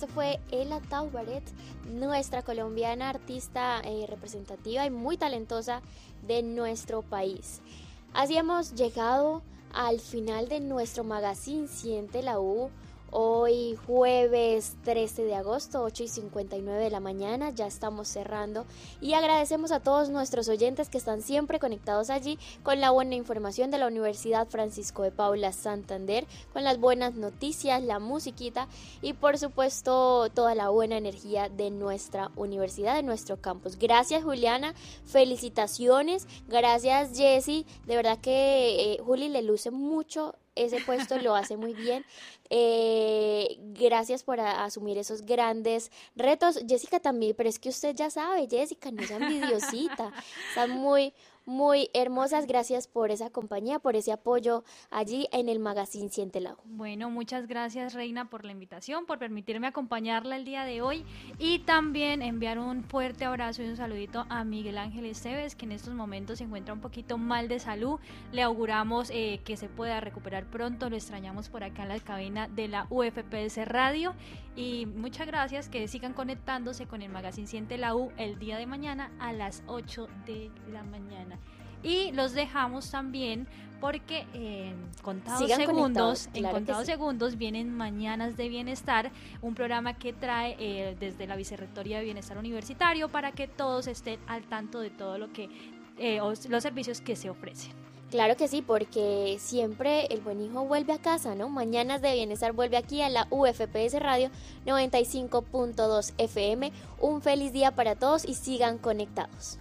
esto fue Ella Taubaret, nuestra colombiana artista representativa y muy talentosa de nuestro país. Así hemos llegado al final de nuestro magazine Siente la U. Hoy jueves 13 de agosto, 8:59 de la mañana, ya estamos cerrando y agradecemos a todos nuestros oyentes que están siempre conectados allí con la buena información de la Universidad Francisco de Paula Santander, con las buenas noticias, la musiquita y por supuesto toda la buena energía de nuestra universidad, de nuestro campus. Gracias Juliana, felicitaciones, gracias Jessy, de verdad que Juli le luce mucho ese puesto, lo hace muy bien. Gracias por asumir esos grandes retos. Jessica también, pero es que usted ya sabe, Jessica, no sea envidiosita. Están muy hermosas. Gracias por esa compañía, por ese apoyo allí en el magazine Siente la U. Bueno, muchas gracias Reina por la invitación, por permitirme acompañarla el día de hoy y también enviar un fuerte abrazo y un saludito a Miguel Ángel Esteves, que en estos momentos se encuentra un poquito mal de salud. Le auguramos que se pueda recuperar pronto, lo extrañamos por acá en la cabina de la UFPS Radio y muchas gracias, que sigan conectándose con el magazine Siente la U el día de mañana a las 8 de la mañana. Y los dejamos también porque en contados segundos vienen Mañanas de Bienestar, un programa que trae desde la Vicerrectoría de Bienestar Universitario para que todos estén al tanto de todo lo que los servicios que se ofrecen. Claro que sí, porque siempre el buen hijo vuelve a casa, ¿no? Mañanas de Bienestar vuelve aquí a la UFPS Radio 95.2 FM. Un feliz día para todos y sigan conectados.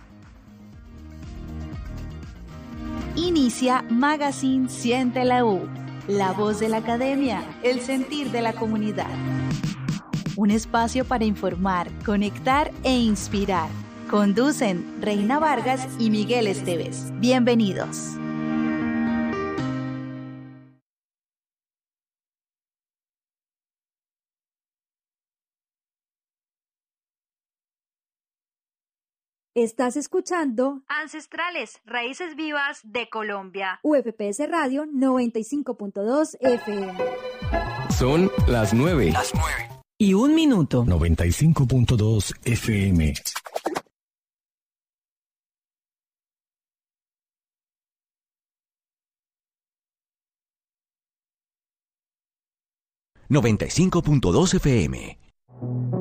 Inicia Magazine Siente la U, la voz de la academia, el sentir de la comunidad. Un espacio para informar, conectar e inspirar. Conducen Reina Vargas y Miguel Esteves. Bienvenidos. Estás escuchando Ancestrales, Raíces Vivas de Colombia. UFPS Radio 95.2 FM. Son las 9. Y 1 minuto. 95.2 FM. $95.2 FM.